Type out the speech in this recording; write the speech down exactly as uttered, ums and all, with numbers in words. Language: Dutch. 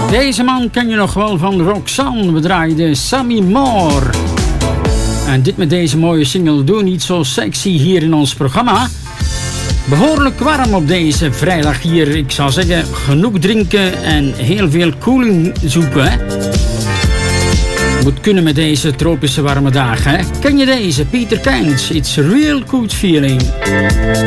Deze man ken je nog wel van Roxanne. We draaiden Sammy Moore. En dit met deze mooie single Doe Niet Zo Sexy hier in ons programma. Behoorlijk warm op deze vrijdag hier. Ik zou zeggen, genoeg drinken en heel veel koeling zoeken. Hè? Moet kunnen met deze tropische warme dagen. Hè? Ken je deze? Peter Kent, It's a Real Good Feeling.